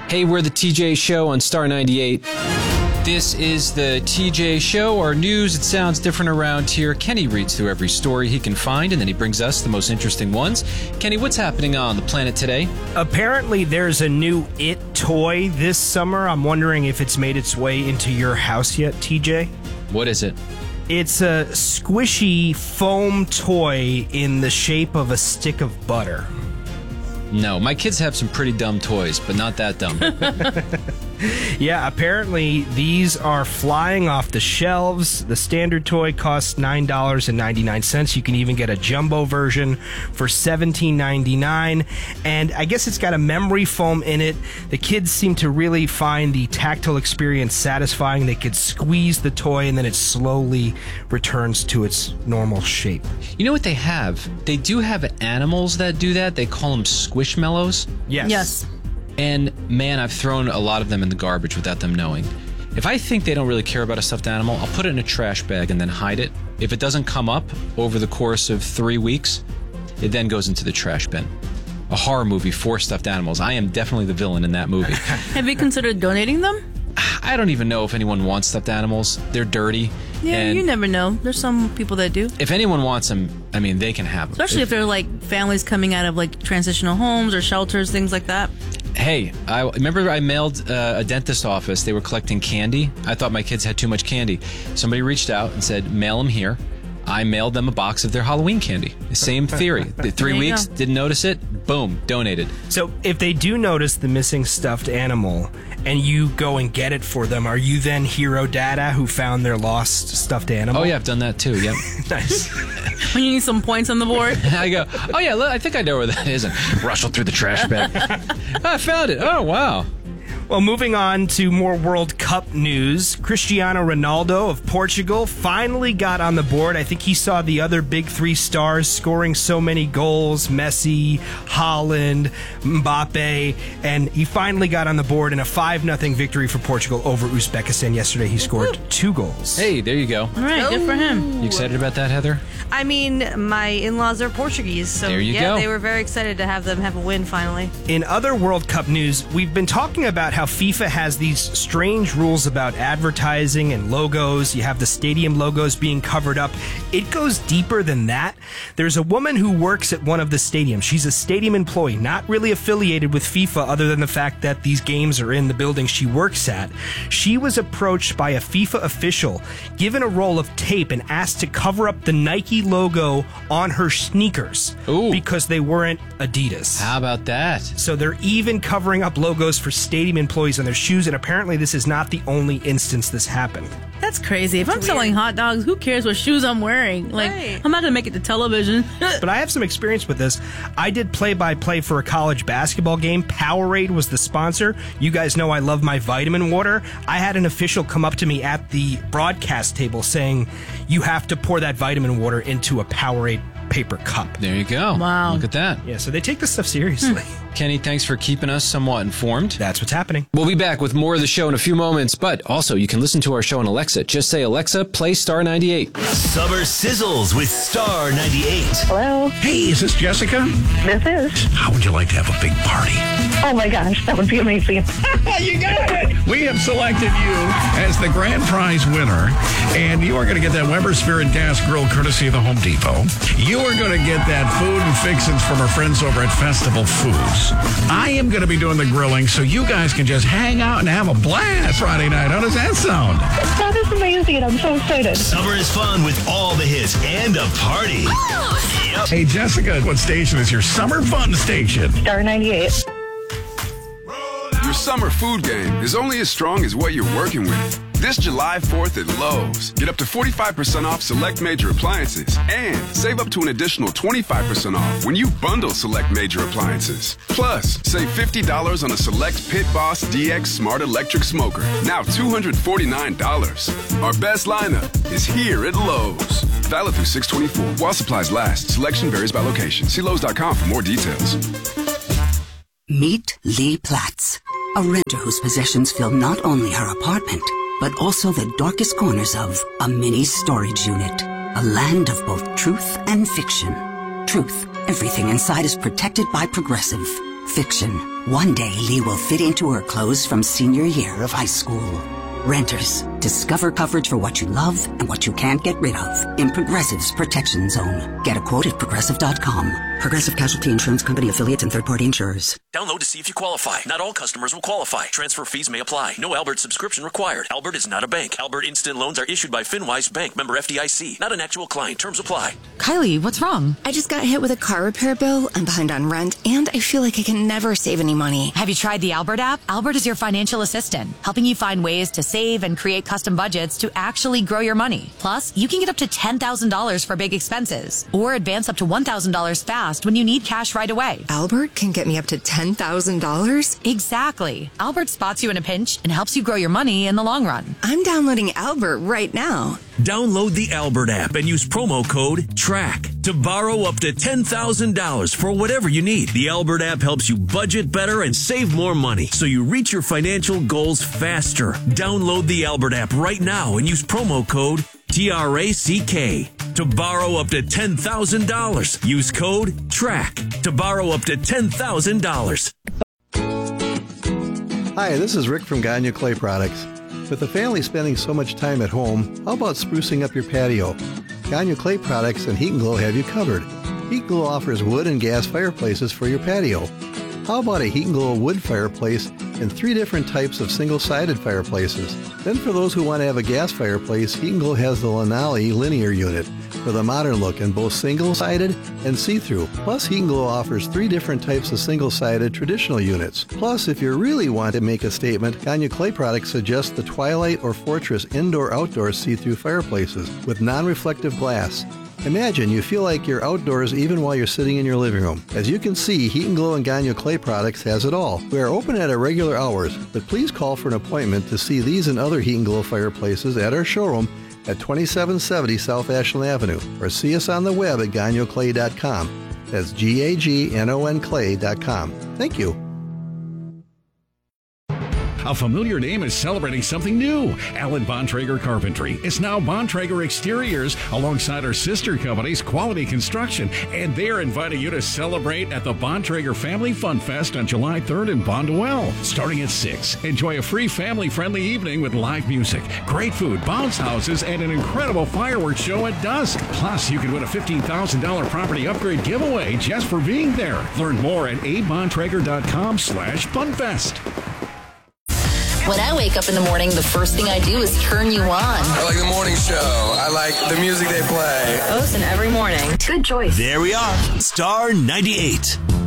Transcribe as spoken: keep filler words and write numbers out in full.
Hey, we're the T J Show on Star ninety-eight. This is the T J Show, our news. It sounds different around here. Kenny reads through every story he can find, and then he brings us the most interesting ones. Kenny, what's happening on the planet today? Apparently, there's a new It toy this summer. I'm wondering if it's made its way into your house yet, T J? What is it? It's a squishy foam toy in the shape of a stick of butter. No, my kids have some pretty dumb toys, but not that dumb. Yeah, apparently these are flying off the shelves. The standard toy costs nine dollars and ninety-nine cents. You can even get a jumbo version for seventeen ninety-nine. And I guess it's got a memory foam in it. The kids seem to really find the tactile experience satisfying. They could squeeze the toy and then it slowly returns to its normal shape. You know what they have? They do have animals that do that. They call them squishmallows. Yes. Yes. And, man, I've thrown a lot of them in the garbage without them knowing. If I think they don't really care about a stuffed animal, I'll put it in a trash bag and then hide it. If it doesn't come up over the course of three weeks, it then goes into the trash bin. A horror movie for stuffed animals. I am definitely the villain in that movie. Have you considered donating them? I don't even know if anyone wants stuffed animals. They're dirty. Yeah, and you never know. There's some people that do. if anyone wants them, I mean, they can have them. Especially if, if they're like families coming out of like transitional homes or shelters, things like that. Hey, I remember I mailed uh, a dentist office. They were collecting candy. I thought my kids had too much candy. Somebody reached out and said, mail them here. I mailed them a box of their Halloween candy. The same theory. The three There you weeks, go. didn't notice it, boom, donated. So if they do notice the missing stuffed animal and you go and get it for them, are you then Hero Dada who found their lost stuffed animal? Oh, yeah, I've done that too, yep. Nice. When you need some points on the board. I go, oh, yeah, look, I think I know where that is. And rustle through the trash bag. I found it. Oh, wow. Well, moving on to more World Cup news, Cristiano Ronaldo of Portugal finally got on the board. I think he saw the other big three stars scoring so many goals, Messi, Haaland, Mbappe, and he finally got on the board in a five nothing victory for Portugal over Uzbekistan yesterday. He scored two goals. Hey, there you go. All right, good for him. You excited about that, Heather? I mean, my in-laws are Portuguese, so There you yeah, go. they were very excited to have them have a win finally. In other World Cup news, we've been talking about how FIFA has these strange rules about advertising and logos. You have the stadium logos being covered up. It goes deeper than that. There's a woman who works at one of the stadiums. She's a stadium employee, not really affiliated with FIFA other than the fact that these games are in the building she works at. She was approached by a FIFA official, given a roll of tape and asked to cover up the Nike logo on her sneakers Ooh. because they weren't Adidas. How about that? So they're even covering up logos for stadium employees on their shoes, and apparently this is not the only instance this happened. That's crazy. If I'm selling hot dogs, who cares what shoes I'm wearing? Like, Right. I'm not going to make it to television. But I have some experience with this. I did play-by-play for a college basketball game. Powerade was the sponsor. You guys know I love my vitamin water. I had an official come up to me at the broadcast table saying, you have to pour that vitamin water into a Powerade paper cup. There you go. Wow. Look at that. Yeah, so they take this stuff seriously. Kenny, thanks for keeping us somewhat informed. That's what's happening. We'll be back with more of the show in a few moments, but also you can listen to our show on Alexa. Just say, Alexa, play Star ninety-eight. Summer Sizzles with Star ninety-eight. Hello, Hey, is this Jessica? this is. How would you like to have a big party? Oh my gosh, that would be amazing. You got it! We have selected you as the grand prize winner, and you are going to get that Weber Spirit Gas Grill courtesy of the Home Depot. You are going to get that food and fixins from our friends over at Festival Foods. I am going to be doing the grilling, so you guys can just hang out and have a blast Friday night. How does that sound? That is amazing. I'm so excited. Summer is fun with all the hits and a party. Yep. Hey, Jessica, what station is your summer fun station? Star ninety-eight. Your summer food game is only as strong as what you're working with. This July fourth at Lowe's, get up to forty-five percent off select major appliances and save up to an additional twenty-five percent off when you bundle select major appliances. Plus, save fifty dollars on a select Pit Boss D X Smart Electric Smoker, now two hundred forty-nine dollars. Our best lineup is here at Lowe's. Valid through six twenty-four while supplies last. Selection varies by location. See Lowe's dot com for more details. Meet Lee Platz, a renter whose possessions fill not only her apartment, but also the darkest corners of a mini storage unit. A land of both truth and fiction. Truth, everything inside is protected by Progressive. Fiction, One day, Lee will fit into her clothes from senior year of high school. Renters, discover coverage for what you love and what you can't get rid of in Progressive's Protection Zone. Get a quote at Progressive dot com. Progressive Casualty Insurance Company affiliates and third-party insurers. Download to see if you qualify. Not all customers will qualify. Transfer fees may apply. No Albert subscription required. Albert is not a bank. Albert Instant Loans are issued by FinWise Bank, member F D I C. Not an actual client. Terms apply. Kylie, what's wrong? I just got hit with a car repair bill. I'm behind on rent, and I feel like I can never save any money. Have you tried the Albert app? Albert is your financial assistant, helping you find ways to save and create custom budgets to actually grow your money. Plus, you can get up to ten thousand dollars for big expenses, or advance up to one thousand dollars fast when you need cash right away. Albert can get me up to ten thousand dollars? Exactly. Albert spots you in a pinch and helps you grow your money in the long run. I'm downloading Albert right now. Download the Albert app and use promo code TRACK to borrow up to ten thousand dollars for whatever you need. The Albert app helps you budget better and save more money so you reach your financial goals faster. Download the Albert app right now and use promo code T R A C K to borrow up to ten thousand dollars. Use code TRACK to borrow up to ten thousand dollars. Hi, this is Rick from Gagne Clay Products. With the family spending so much time at home, how about sprucing up your patio? Gagne Clay Products and Heat and Glow have you covered. Heat and Glow offers wood and gas fireplaces for your patio. How about a Heat and Glow wood fireplace and three different types of single-sided fireplaces? Then for those who want to have a gas fireplace, Heat and Glow has the Lanali linear unit for the modern look in both single-sided and see-through. Plus, Heat and Glow offers three different types of single-sided traditional units. Plus, if you really want to make a statement, Gagne Clay Products suggests the Twilight or Fortress indoor-outdoor see-through fireplaces with non-reflective glass. Imagine you feel like you're outdoors even while you're sitting in your living room. As you can see, Heat and Glow and Gagne Clay Products has it all. We are open at our regular hours, but please call for an appointment to see these and other Heat and Glow fireplaces at our showroom at twenty-seven seventy South Ashland Avenue, or see us on the web at gagne clay dot com. That's G A G N O N clay dot com. Thank you. A familiar name is celebrating something new. Alan Bontrager Carpentry is now Bontrager Exteriors alongside our sister companies, Quality Construction, and they're inviting you to celebrate at the Bontrager Family Fun Fest on July third in Bondwell. Starting at six, enjoy a free family-friendly evening with live music, great food, bounce houses, and an incredible fireworks show at dusk. Plus, you can win a fifteen thousand dollars property upgrade giveaway just for being there. Learn more at a bontrager dot com slash funfest. When I wake up in the morning, the first thing I do is turn you on. I like the morning show. I like the music they play. Listen every morning. Good choice. There we are. Star ninety-eight.